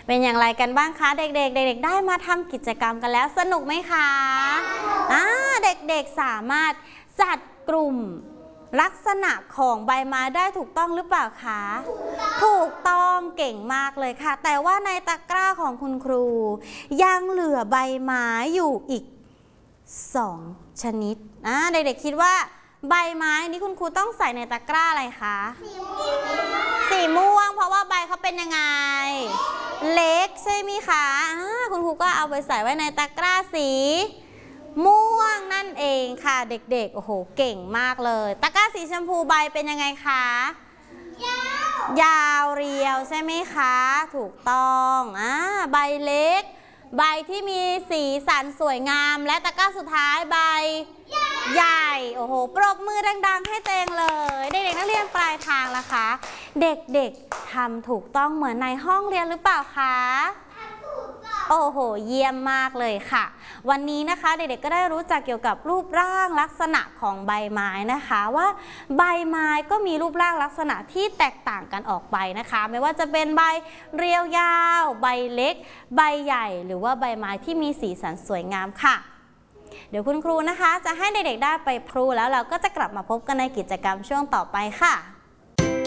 เป็นอย่างไรกันบ้างคะเด็กๆเด็กๆได้มาทำกิจกรรมกันแล้วสนุกไหมคะเด็กๆสามารถจัดกลุ่มลักษณะของใบไม้ได้ถูกต้องหรือเปล่าคะถูกต้องเก่งมากเลยค่ะแต่ว่าในตะกร้าของคุณครูยังเหลือใบไม้อยู่อีก2ชนิดเด็กๆคิดว่าใบไม้นี้คุณครูต้องใส่ในตะกร้าอะไรคะสีม่วงเพราะว่าใบเขาเป็นยังไงเล็กใช่ไหมคะคุณครูก็เอาไปใส่ไว้ในตะกร้าสีม่วงนั่นเองค่ะเด็กๆโอ้โหเก่งมากเลยตะกร้าสีชมพูใบเป็นยังไงคะยาวเรียวใช่ไหมคะถูกต้องใบเล็กใบที่มีสีสันสวยงามและตะกร้าสุดท้ายใบใหญ่โอ้โหปรบมือดังๆให้เตงเลยเด็กๆนักเรียนปลายทางล่ะคะเด็กๆทำถูกต้องเหมือนในห้องเรียนหรือเปล่าคะโอ้โหเยี่ยมมากเลยค่ะวันนี้นะคะเด็กๆก็ได้รู้จักเกี่ยวกับรูปร่างลักษณะของใบไม้นะคะว่าใบไม้ก็มีรูปร่างลักษณะที่แตกต่างกันออกไปนะคะไม่ว่าจะเป็นใบเรียวยาวใบเล็กใบใหญ่หรือว่าใบไม้ที่มีสีสันสวยงามค่ะเดี๋ยวคุณครูนะคะจะให้เด็กๆได้ไปพลูแล้วเราก็จะกลับมาพบกันในกิจกรรมช่วงต่อไปค่ะ